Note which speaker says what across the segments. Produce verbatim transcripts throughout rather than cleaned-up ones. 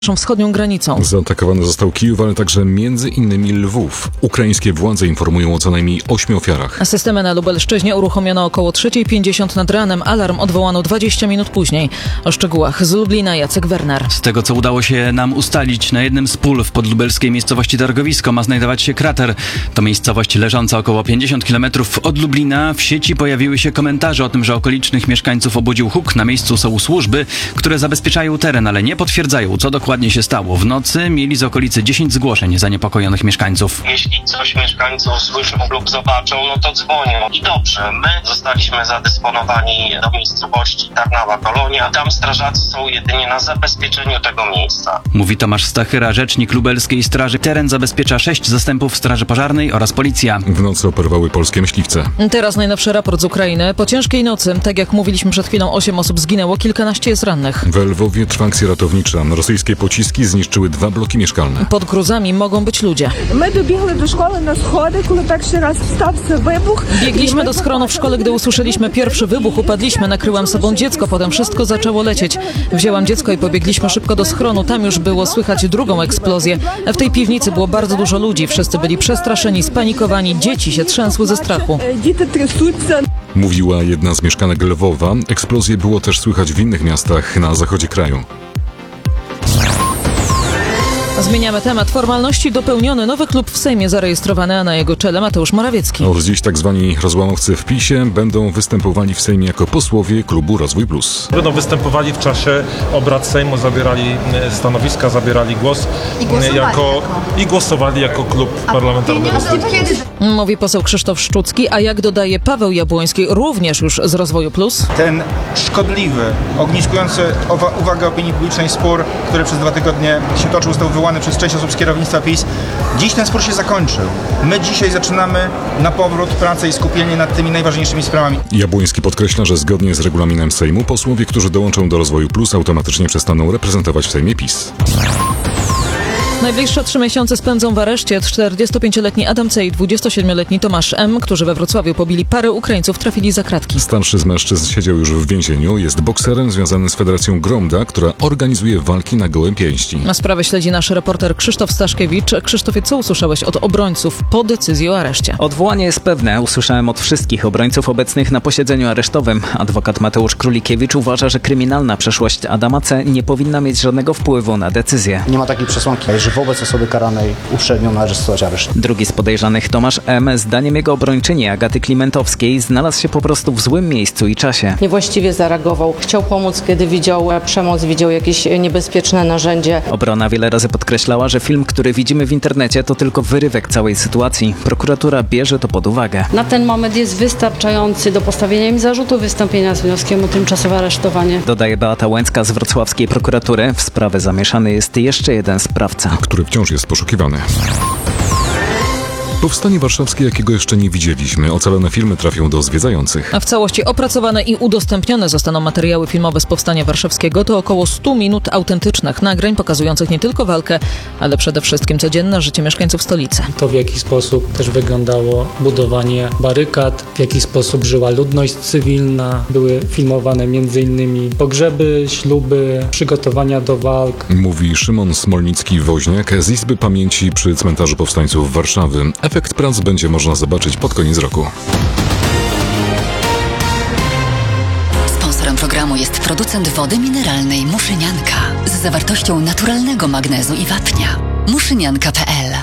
Speaker 1: naszą wschodnią granicą.
Speaker 2: Zaatakowany został Kijów, ale także między innymi Lwów. Ukraińskie władze informują o co najmniej ośmiu ofiarach.
Speaker 1: Systemy na Lubelszczyźnie uruchomiono około trzeciej pięćdziesiąt nad ranem. Alarm odwołano dwadzieścia minut później. O szczegółach z Lublina Jacek Werner.
Speaker 3: Z tego, co udało się nam ustalić, na jednym z pól w podlubelskiej miejscowości Targowisko ma znajdować się krater. To miejscowość leżąca około pięćdziesiąt kilometrów od Lublina. W sieci pojawiły się komentarze o tym, że okolicznych mieszkańców obudził huk. Na miejscu są służby, które zabezpieczają teren, ale nie potwierdzają, co dokładnie się stało. W nocy mieli z okolicy dziesięć zgłoszeń zaniepokojonych mieszkańców.
Speaker 4: Jeśli coś mieszkańców słyszą lub zobaczą, no to dzwonią. I dobrze, my zostaliśmy zadysponowani do miejscowości Tarnawa Kolonia. Tam strażacy są jedynie na zabezpieczeniu tego miejsca.
Speaker 3: Mówi Tomasz Stachyra, rzecznik lubelskiej straży. Teren zabezpiecza sześć zastępów straży pożarnej oraz policja.
Speaker 2: W nocy operowały polskie myśliwce.
Speaker 1: Teraz najnowszy raport z Ukrainy. Po ciężkiej nocy, tak jak mówiliśmy przed chwilą, osiem osób zginęło, kilkanaście jest rannych.
Speaker 2: W Lwowie trwa akcja ratownicza. Rosyjskie pociski zniszczyły dwa bloki mieszkalne.
Speaker 1: Pod gruzami mogą być ludzie.
Speaker 5: My dobiegli do szkoły na schody, kiedy pierwszy raz stavся wybuch.
Speaker 1: Biegliśmy do schronu w szkole, gdy usłyszeliśmy pierwszy wybuch. Upadliśmy, nakryłam sobą dziecko, potem wszystko zaczęło lecieć. Wzięłam dziecko i pobiegliśmy szybko do schronu. Tam już było słychać drugą eksplozję. W tej piwnicy było bardzo dużo ludzi. Wszyscy byli przestraszeni, spanikowani. Dzieci się trzęsły ze strachu.
Speaker 5: Dzieci трясуться.
Speaker 2: Mówiła jedna z mieszkanek Lwowa. Eksplozje było też słychać w innych miastach na zachodzie kraju.
Speaker 1: Zmieniamy temat. Formalności dopełnione. Nowy klub w Sejmie zarejestrowany, a na jego czele Mateusz Morawiecki.
Speaker 2: Od dziś tak zwani rozłamowcy w PiSie będą występowali w Sejmie jako posłowie klubu Rozwój Plus.
Speaker 6: Będą występowali w czasie obrad Sejmu, zabierali stanowiska, zabierali głos
Speaker 7: i głosowali jako,
Speaker 6: jako, i głosowali jako klub parlamentarny.
Speaker 1: Mówi poseł Krzysztof Szczucki, a jak dodaje Paweł Jabłoński, również już z Rozwoju Plus.
Speaker 8: Ten szkodliwy, ogniskujący uwagę opinii publicznej spór, który przez dwa tygodnie się toczył, został wywołany przez część osób z kierownictwa PiS. Dziś ten spór się zakończył. My dzisiaj zaczynamy na powrót pracę i skupienie nad tymi najważniejszymi sprawami.
Speaker 2: Jabłoński podkreśla, że zgodnie z regulaminem Sejmu posłowie, którzy dołączą do Rozwoju Plus, automatycznie przestaną reprezentować w Sejmie PiS.
Speaker 1: Najbliższe trzy miesiące spędzą w areszcie czterdziestopięcioletni Adam C. i dwudziestosiedmioletni Tomasz M., którzy we Wrocławiu pobili parę Ukraińców, trafili za kratki.
Speaker 2: Starszy z mężczyzn siedział już w więzieniu. Jest bokserem związanym z Federacją Gromda, która organizuje walki na gołe pięści.
Speaker 1: Na sprawę śledzi nasz reporter Krzysztof Staszkiewicz. Krzysztofie, co usłyszałeś od obrońców po decyzji o areszcie?
Speaker 9: Odwołanie jest pewne. Usłyszałem od wszystkich obrońców obecnych na posiedzeniu aresztowym. Adwokat Mateusz Królikiewicz uważa, że kryminalna przeszłość Adama C. nie powinna mieć żadnego wpływu na decyzję.
Speaker 10: Nie ma takiej przesłanki, że wobec osoby karanej uprzednio należy stosować areszt.
Speaker 9: Drugi z podejrzanych, Tomasz M., zdaniem jego obrończyni Agaty Klimentowskiej, znalazł się po prostu w złym miejscu i czasie.
Speaker 11: Niewłaściwie zareagował. Chciał pomóc, kiedy widział przemoc, widział jakieś niebezpieczne narzędzie.
Speaker 9: Obrona wiele razy podkreślała, że film, który widzimy w internecie, to tylko wyrywek całej sytuacji. Prokuratura bierze to pod uwagę.
Speaker 11: Na ten moment jest wystarczający do postawienia im zarzutu wystąpienia z wnioskiem o tymczasowe aresztowanie.
Speaker 9: Dodaje Beata Łęcka z wrocławskiej prokuratury. W sprawę zamieszany jest jeszcze jeden sprawca,
Speaker 2: który wciąż jest poszukiwany. Powstanie warszawskie, jakiego jeszcze nie widzieliśmy. Ocalone filmy trafią do zwiedzających.
Speaker 1: A w całości opracowane i udostępnione zostaną materiały filmowe z Powstania Warszawskiego. To około stu minut autentycznych nagrań pokazujących nie tylko walkę, ale przede wszystkim codzienne życie mieszkańców stolicy.
Speaker 12: To, w jaki sposób też wyglądało budowanie barykad, w jaki sposób żyła ludność cywilna. Były filmowane między innymi pogrzeby, śluby, przygotowania do walk.
Speaker 2: Mówi Szymon Smolnicki-Woźniak z Izby Pamięci przy Cmentarzu Powstańców Warszawy. Efekt prac będzie można zobaczyć pod koniec roku.
Speaker 13: Sponsorem programu jest producent wody mineralnej Muszynianka z zawartością naturalnego magnezu i wapnia. muszynianka kropka p l.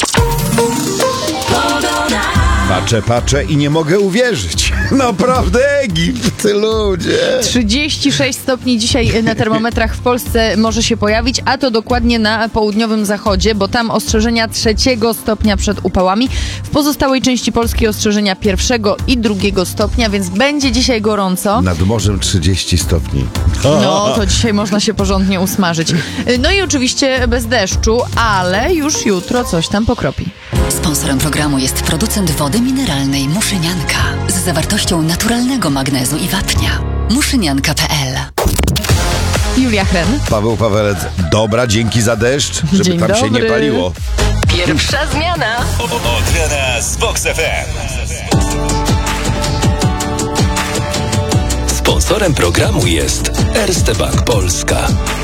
Speaker 14: Patrzę, patrzę i nie mogę uwierzyć. Naprawdę Egipt, ludzie.
Speaker 7: trzydzieści sześć stopni dzisiaj na termometrach w Polsce może się pojawić, a to dokładnie na południowym zachodzie, bo tam ostrzeżenia trzeciego stopnia przed upałami. W pozostałej części Polski ostrzeżenia pierwszego i drugiego stopnia, więc będzie dzisiaj gorąco.
Speaker 14: Nad morzem trzydzieści stopni.
Speaker 7: No, to dzisiaj można się porządnie usmażyć. No i oczywiście bez deszczu, ale już jutro coś tam pokropi.
Speaker 13: Sponsorem programu jest producent wody mineralnej Muszynianka z zawartością naturalnego magnezu i wapnia. muszynianka kropka p l.
Speaker 7: Julia Hren.
Speaker 14: Paweł Pawelec. Dobra, dzięki za deszcz, żeby
Speaker 7: Dzień
Speaker 14: tam
Speaker 7: dobry.
Speaker 14: się nie paliło.
Speaker 13: Pierwsza zmiana.
Speaker 15: Odmiana z Box F M. Sponsorem programu jest Erste Bank Polska.